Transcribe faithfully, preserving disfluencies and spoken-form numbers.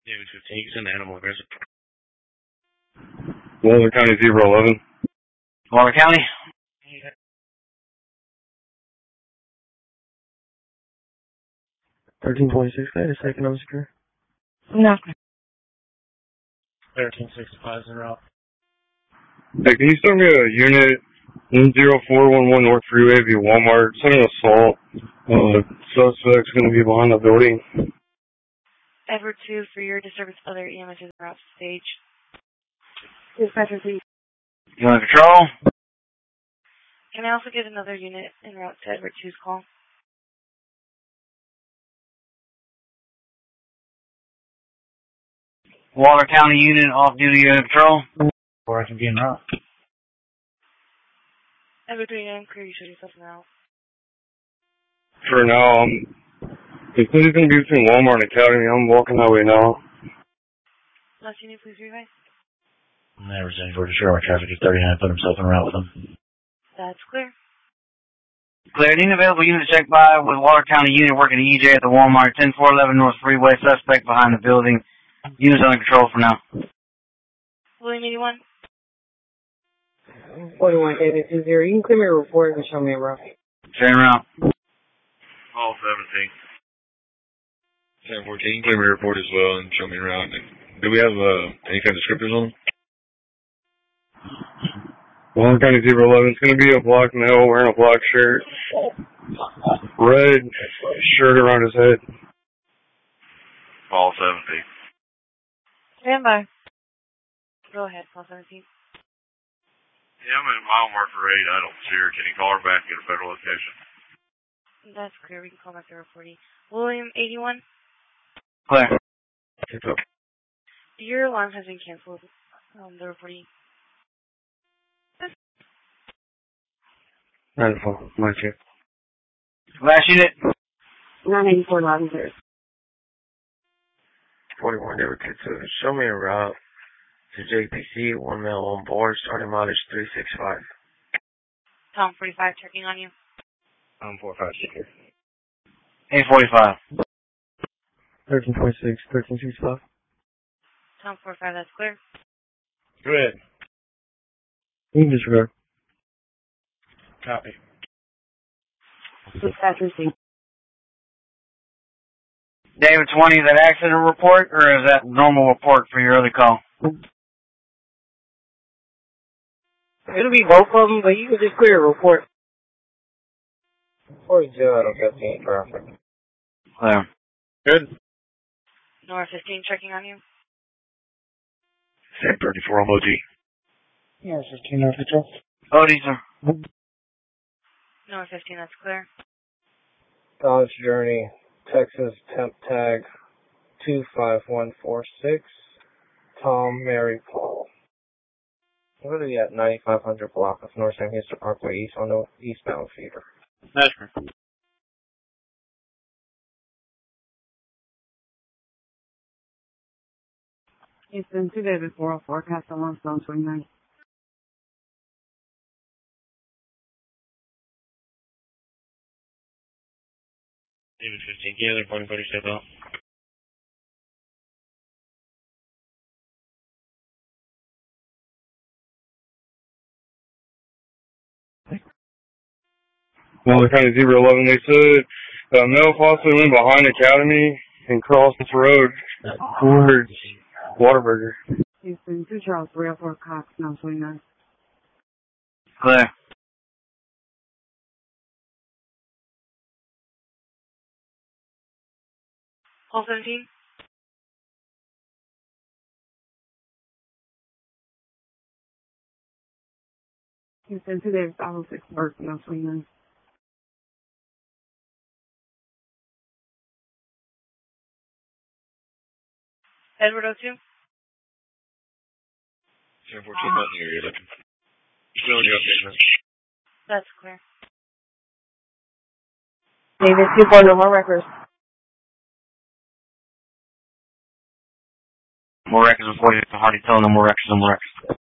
David fifteen, he's an animal aggressive. Waller County zero eleven. Waller County? thirteen twenty-six, can I have a second on secure? No. thirteen sixty-five is in route. Hey, can you send me a unit one zero four one one North Freeway via Walmart? It's an assault. Uh, suspect's going to be behind the building. Edward two for your disturbance, other E M S is route stage. Dispatcher please. You on control? Can I also get another unit en route to Edward two's call? Waller County unit off duty and patrol. Or I can be in route. Edward three, I'm clear, you should yourself now. For now, um, it's going to be between Walmart and Academy. I'm walking that way now. Last unit, please revise. Never seen Georgia Shore traffic is thirty-nine, put himself en route with them. That's clear. Clear. Any available unit to check by with Waller County unit working E J at the Walmart, ten four eleven North Freeway, suspect behind the building. Units under control for now. William eighty-one. forty-one David two zero. You can clear me a report and show me a route. Turn around. All seventeen. seven fourteen, clear me a report as well and show me around. Do we have uh, any kind of descriptors on them? Waller County zero eleven. It's going to be a black male wearing a black shirt. Red shirt around his head. All seventeen. Stand by. Go ahead, call seventeen. Yeah, I'm at mile marker eight. I don't see her. Can you call her back at a federal location? That's clear. We can call back to forty. William eighty-one. Clear. Your alarm has been canceled. Um, the forty. ninety-four, my check. Last unit. nine eighty-four eleven thirty. forty-one, David two two. Show me a route to J P C, one male on board, starting mileage three six five. Tom forty-five checking on you. I'm four five six. eight forty-five. thirteen twenty-six, thirteen sixty-five. Tom forty-five, that's clear. Go ahead. You can disregard. Copy. Dispatcher C. David twenty, is that accident report or is that normal report for your other call? It'll be both of them, but you can just clear a report. forty out of fifteen traffic. Clear. Good. Nora fifteen checking on you. Sam thirty-four on O G. Yeah, fifteen North Patrol. O D, sir. Nora fifteen, that's clear. Dodge Journey, Texas temp tag two five one four six. Tom, Mary, Paul. What are we at? ninety-five hundred block of North San Houston Parkway East on the eastbound feeder. That's correct. It's been two days before a forecast along Stone twenty-nine. David fifteen, yeah, they're pointing buddy step out. Waller County zero eleven, they said uh, male possibly went behind Academy and crossed this road towards Waterburger. It's been two Charles, three oh four Cox, now twenty-nine. Clear. Call seventeen. It's been two days, five oh six Burke, now twenty-nine. Edward oh two. Sam fourteen, not near you looking. Still in your update, man. That's clear. David two four, no more records. More records before you. Hardy tell no more records, no more records.